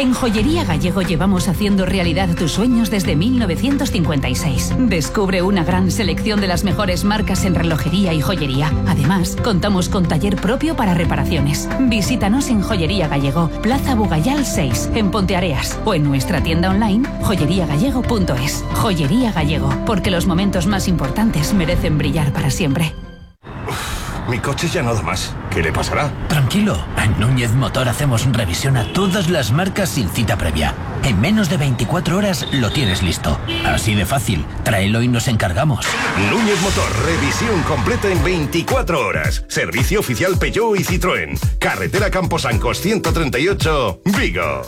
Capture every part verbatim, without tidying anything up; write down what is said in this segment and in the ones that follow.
En Joyería Gallego llevamos haciendo realidad tus sueños desde mil novecientos cincuenta y seis. Descubre una gran selección de las mejores marcas en relojería y joyería. Además, contamos con taller propio para reparaciones. Visítanos en Joyería Gallego, Plaza Bugayal seis, en Ponteareas, o en nuestra tienda online joyería gallego punto es. Joyería Gallego, porque los momentos más importantes merecen brillar para siempre. Mi coche ya no da más. ¿Qué le pasará? Tranquilo. En Núñez Motor hacemos revisión a todas las marcas sin cita previa. En menos de veinticuatro horas lo tienes listo. Así de fácil. Tráelo y nos encargamos. Núñez Motor. Revisión completa en veinticuatro horas. Servicio oficial Peugeot y Citroën. Carretera Camposancos ciento treinta y ocho, Vigo.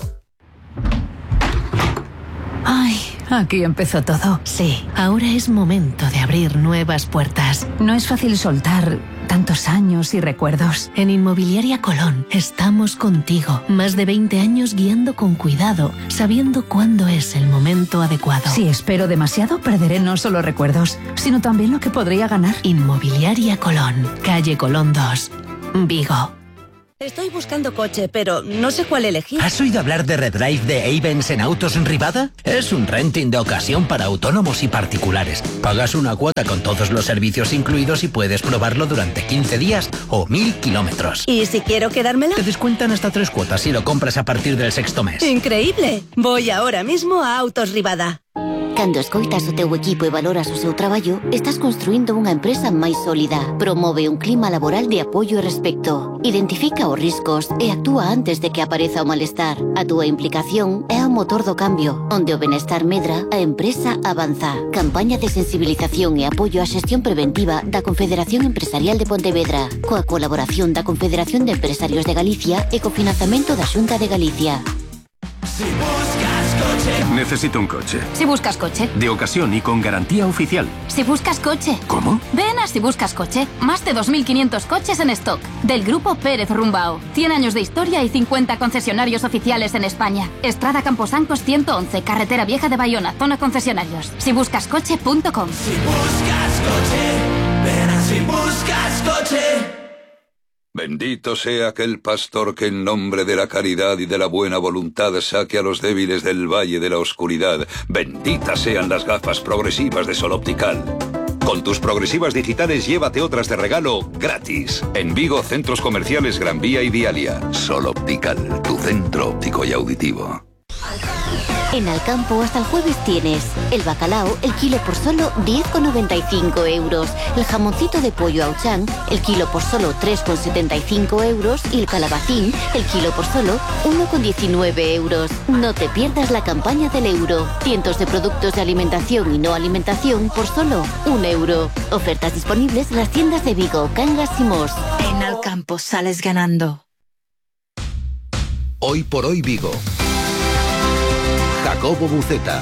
Ay, aquí empezó todo. Sí, ahora es momento de abrir nuevas puertas. No es fácil soltar tantos años y recuerdos. En Inmobiliaria Colón estamos contigo. Más de veinte años guiando con cuidado, sabiendo cuándo es el momento adecuado. Si espero demasiado, perderé no solo recuerdos, sino también lo que podría ganar. Inmobiliaria Colón, calle Colón dos, Vigo. Estoy buscando coche, pero no sé cuál elegir. ¿Has oído hablar de Redrive de Avens en Autos en Rivada? Es un renting de ocasión para autónomos y particulares. Pagas una cuota con todos los servicios incluidos y puedes probarlo durante quince días o mil kilómetros. ¿Y si quiero quedármelo? Te descuentan hasta tres cuotas si lo compras a partir del sexto mes. ¡Increíble! Voy ahora mismo a Autos Rivada. Cando escoitas o teu equipo e valoras o seu traballo, estás construindo unha empresa máis sólida. Promove un clima laboral de apoio e respecto. Identifica os riscos e actúa antes de que apareza o malestar. A túa implicación é o motor do cambio. Onde o benestar medra, a empresa avanza. Campaña de sensibilización e apoio á xestión preventiva da Confederación Empresarial de Pontevedra, coa colaboración da Confederación de Empresarios de Galicia e co financiamento da Xunta de Galicia. Si buscas coche. Necesito un coche. Si buscas coche. De ocasión y con garantía oficial. Si buscas coche. ¿Cómo? Ven a Si Buscas Coche. Más de dos mil quinientos coches en stock. Del grupo Pérez Rumbao. cien años de historia y cincuenta concesionarios oficiales en España. Estrada Camposancos ciento once, Carretera Vieja de Bayona, zona concesionarios. si buscas coche punto com. Si buscas coche, ven a Si Buscas Coche. Bendito sea aquel pastor que en nombre de la caridad y de la buena voluntad saque a los débiles del valle de la oscuridad. Benditas sean las gafas progresivas de Sol Optical. Con tus progresivas digitales llévate otras de regalo gratis. En Vigo, centros comerciales Gran Vía y Vialia. Sol Optical, tu centro óptico y auditivo. En Alcampo hasta el jueves tienes el bacalao, el kilo por solo diez con noventa y cinco euros, el jamoncito de pollo Auchan, el kilo por solo tres con setenta y cinco euros y el calabacín, el kilo por solo uno con diecinueve euros. No te pierdas la campaña del euro. Cientos de productos de alimentación y no alimentación por solo un euro. Ofertas disponibles en las tiendas de Vigo, Cangas y Mos. En Alcampo sales ganando. Hoy por hoy Vigo. Jacobo Buceta.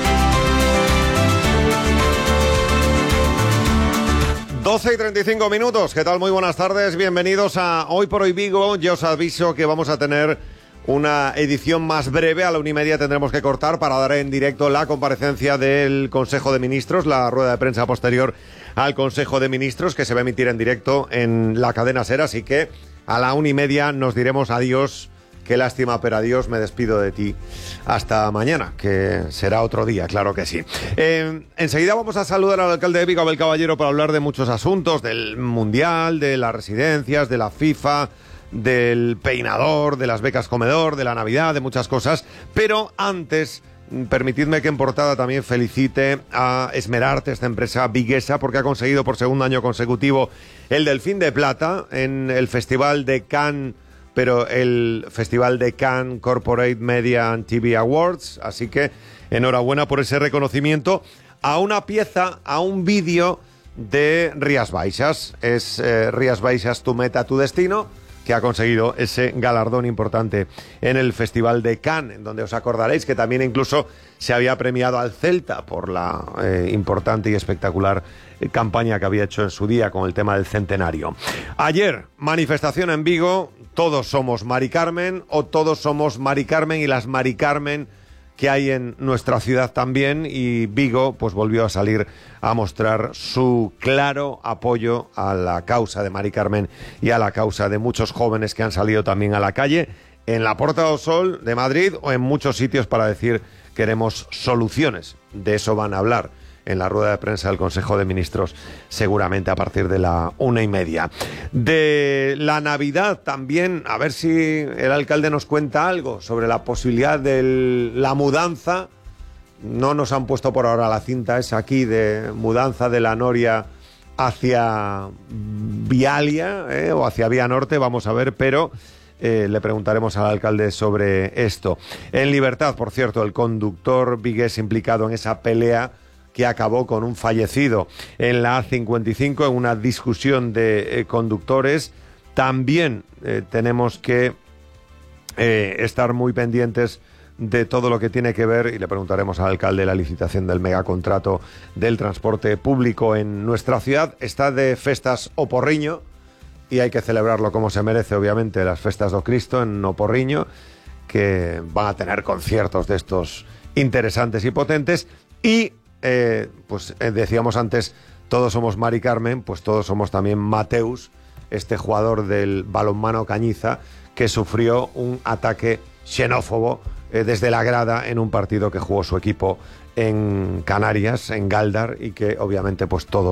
doce y treinta y cinco minutos. ¿Qué tal? Muy buenas tardes. Bienvenidos a Hoy por Hoy Vigo. Yo os aviso que vamos a tener una edición más breve. A la una y media tendremos que cortar para dar en directo la comparecencia del Consejo de Ministros, la rueda de prensa posterior al Consejo de Ministros, que se va a emitir en directo en la cadena SER. Así que a la una y media nos diremos adiós. Qué lástima, pero adiós, me despido de ti. Hasta mañana, que será otro día, claro que sí. Eh, enseguida vamos a saludar al alcalde de Vigo, Abel Caballero, para hablar de muchos asuntos, del Mundial, de las residencias, de la FIFA, del peinador, de las becas comedor, de la Navidad, de muchas cosas. Pero antes, permitidme que en portada también felicite a Esmerarte, esta empresa viguesa, porque ha conseguido por segundo año consecutivo el Delfín de Plata en el Festival de Cannes, pero el Festival de Cannes Corporate Media and T V Awards. Así que enhorabuena por ese reconocimiento a una pieza, a un vídeo de Rías Baixas. Es eh, Rías Baixas, tu meta, tu destino, que ha conseguido ese galardón importante en el Festival de Cannes, en donde os acordaréis que también incluso se había premiado al Celta por la eh, importante y espectacular eh, campaña que había hecho en su día con el tema del centenario. Ayer, manifestación en Vigo. Todos somos Mari Carmen, o todos somos Mari Carmen y las Mari Carmen que hay en nuestra ciudad también, y Vigo pues volvió a salir a mostrar su claro apoyo a la causa de Mari Carmen y a la causa de muchos jóvenes que han salido también a la calle en la Porta do Sol de Madrid o en muchos sitios para decir queremos soluciones. De eso van a hablar en la rueda de prensa del Consejo de Ministros, seguramente a partir de la una y media. De la Navidad también, a ver si el alcalde nos cuenta algo sobre la posibilidad de la mudanza. No nos han puesto por ahora la cinta esa aquí de mudanza de la Noria hacia Vialia, ¿eh? o hacia Vía Norte, vamos a ver, pero eh, le preguntaremos al alcalde sobre esto. En libertad, por cierto, el conductor vigués implicado en esa pelea que acabó con un fallecido en la A cincuenta y cinco, en una discusión de eh, conductores. También eh, tenemos que eh, estar muy pendientes de todo lo que tiene que ver, y le preguntaremos al alcalde, la licitación del megacontrato del transporte público en nuestra ciudad. Está de festas o Porriño, y hay que celebrarlo como se merece, obviamente, las festas do Cristo en O Porriño, que van a tener conciertos de estos interesantes y potentes. Y Eh, pues eh, decíamos antes, todos somos Mari Carmen, pues todos somos también Mateus, este jugador del balonmano Cañiza, que sufrió un ataque xenófobo eh, desde la grada en un partido que jugó su equipo en Canarias, en Galdar, y que obviamente pues todo